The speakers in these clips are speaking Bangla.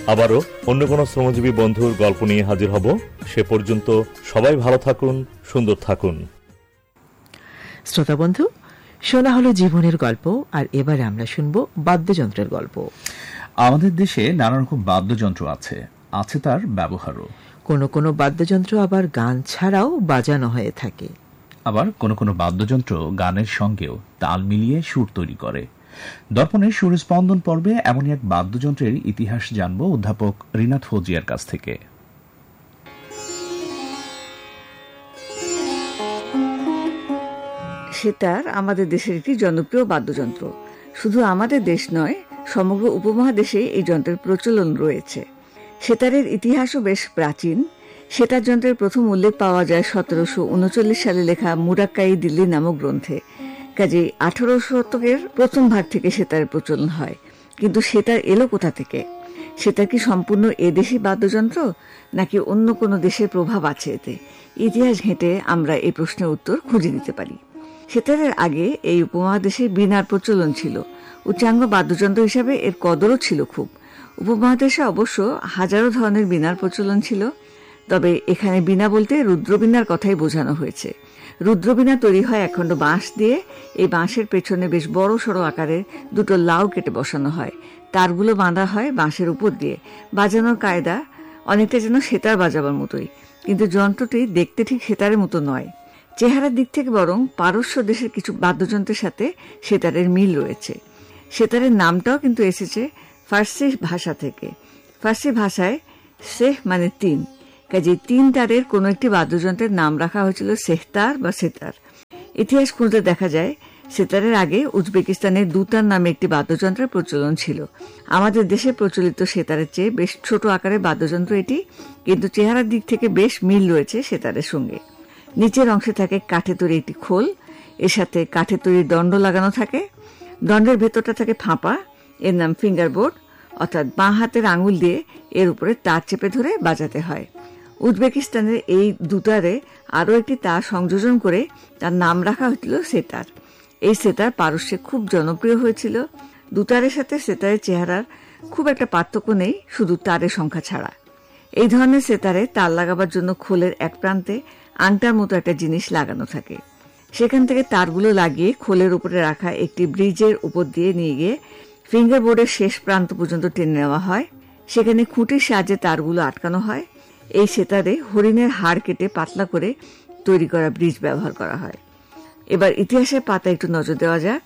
আবারও অন্য কোনো শ্রমজীবী বন্ধুর গল্প নিয়ে হাজির হব। সে পর্যন্ত সবাই ভালো থাকুন, সুন্দর থাকুন। শ্রোতা বন্ধু, শোনা হলো জীবনের গল্প, আর এবারে আমরা শুনব বাদ্যযন্ত্রের গল্প। আমাদের দেশে নানা রকম বাদ্যযন্ত্র আছে, আছে তার ব্যবহারও। কোনো কোনো বাদ্যযন্ত্র আবার গান ছাড়াও বাজানো হয়ে থাকে, আবার কোনো কোনো বাদ্যযন্ত্র গানের সঙ্গেও তাল মিলিয়ে সুর তৈরি করে। দর্পণের সুরস্পন্দন পর্বে এমনই এক বাদ্যযন্ত্রের ইতিহাস জানব অধ্যাপক রিনাত ফৌজিয়ার কাছ থেকে। সেতার আমাদের দেশের একটি জনপ্রিয় বাদ্যযন্ত্র। শুধু আমাদের দেশ নয়, সমগ্র উপমহাদেশে এই যন্ত্রের প্রচলন রয়েছে। সেতারের ইতিহাসও বেশ প্রাচীন। সেতার যন্ত্রের প্রথম উল্লেখ পাওয়া যায় 1739 সালে লেখা মুরাক্কাই দিল্লি নামক গ্রন্থে। কাজেই 18 শতকের প্রথম ভাগ থেকে সেতারের প্রচলন হয়। কিন্তু সেতার এলো কোথা থেকে? সেতার কি সম্পূর্ণ এদেশি বাদ্যযন্ত্র, নাকি অন্য কোনো দেশের প্রভাব আছে এতে? ইতিহাস ঘেঁটে আমরা এই প্রশ্নের উত্তর খুঁজে নিতে পারি। সেতারের আগে এই উপমহাদেশে বীণার প্রচলন ছিল। উচ্চাঙ্গ বাদ্যযন্ত্র হিসাবে এর কদরও ছিল খুব। উপমহাদেশে অবশ্য হাজারো ধরনের বীণার প্রচলন ছিল, তবে এখানে বীণা বলতে রুদ্রবীণার কথাই বোঝানো হয়েছে। রুদ্রবীণা তৈরি হয় একখণ্ড বাঁশ দিয়ে। এই বাঁশের পেছনে বেশ বড় সড়ো আকারের দুটো লাউ কেটে বসানো হয়। তারগুলো বাঁধা হয় বাঁশের উপর দিয়ে। বাজানোর কায়দা অনেকটা যেন সেতার বাজাবার মতোই, কিন্তু যন্ত্রটি দেখতে ঠিক সেতারের মতো নয়। চেহারার দিক থেকে বরং পারস্য দেশের কিছু বাদ্যযন্ত্রের সাথে সেতারের মিল রয়েছে। সেতারের নামটাও কিন্তু এসেছে ফার্সি ভাষা থেকে। ফার্সি ভাষায় শেহ মানে তিন, কাজে তিন তারের কোনো একটি বাদ্যযন্ত্রের নাম রাখা হয়েছিল সেহতার বা সেতার। ইতিহাস খুঁজতে দেখা যায় সেতারের আগে উজবেকিস্তানের দুতার নামে একটি বাদ্যযন্ত্রের প্রচলন ছিল। আমাদের দেশে প্রচলিত সেতারের চেয়ে বেশ ছোট আকারের বাদ্যযন্ত্র এটি, কিন্তু চেহারার দিক থেকে বেশ মিল রয়েছে সেতারের সঙ্গে। নিচের অংশে থাকে কাঠে তৈরি একটি খোল, এর সাথে কাঠে তৈরি দণ্ড লাগানো থাকে। দণ্ডের ভেতরটা থাকে ফাঁপা, এর নাম ফিঙ্গারবোর্ড, অর্থাৎ বাঁ হাতের আঙুল দিয়ে এর উপরে তার চেপে ধরে বাজাতে হয়। উজবেকিস্তানের এই দুতারে আরও একটি তার সংযোজন করে তার নাম রাখা হয়েছিল সেতার। এই সেতার পারস্যে খুব জনপ্রিয় হয়েছিল। দুতারের সাথে সেতারের চেহারার খুব একটা পার্থক্য নেই, শুধু তারের সংখ্যা ছাড়া। এই ধরনের সেতারে তার লাগাবার জন্য খোলের এক প্রান্তে আংটার মতো একটা জিনিস লাগানো থাকে। সেখান থেকে তারগুলো লাগিয়ে খোলের উপরে রাখা একটি ব্রিজের উপর দিয়ে নিয়ে গিয়ে ফিঙ্গার বোর্ডের শেষ প্রান্ত পর্যন্ত টেনে নেওয়া হয়। সেখানে খুঁটির সাহায্যে তারগুলো আটকানো হয়। এই সেতারে হরিণের হাড় কেটে পাতলা করে তৈরি করা ব্রিজ ব্যবহার করা হয়। এবার ইতিহাসের পাতা একটু নজর দেওয়া যাক।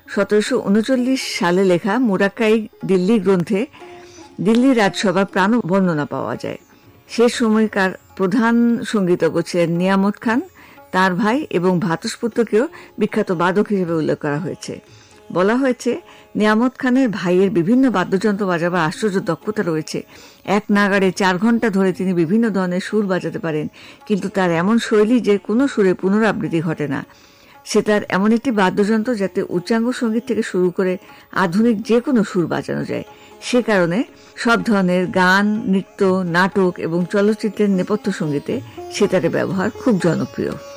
1739 সালে লেখা মুরাক্কাই দিল্লি গ্রন্থে দিল্লি রাজসভার প্রাণ বর্ণনা পাওয়া যায়। সে সময়কার প্রধান সঙ্গীতজ্ঞ ছিলেন নিয়ামত খান। তার ভাই এবং ভ্রাতুষ্পুত্রকেও বিখ্যাত বাদক হিসেবে উল্লেখ করা হয়েছে। বলা হয়েছে নিয়ামত খানের ভাইয়ের বিভিন্ন বাদ্যযন্ত্র বাজাবার আশ্চর্য দক্ষতা রয়েছে। এক নাগাড়ে 4 ঘন্টা ধরে তিনি বিভিন্ন ধরনের সুর বাজাতে পারেন, কিন্তু তার এমন শৈলী যে কোনো সুরে পুনরাবৃত্তি ঘটে না। সেতার এমন একটি বাদ্যযন্ত্র যাতে উচ্চাঙ্গ সঙ্গীত থেকে শুরু করে আধুনিক যে কোনো সুর বাজানো যায়। সে কারণে সব ধরনের গান, নৃত্য, নাটক এবং চলচ্চিত্রের নেপথ্য সঙ্গীতে সেতারের ব্যবহার খুব জনপ্রিয়।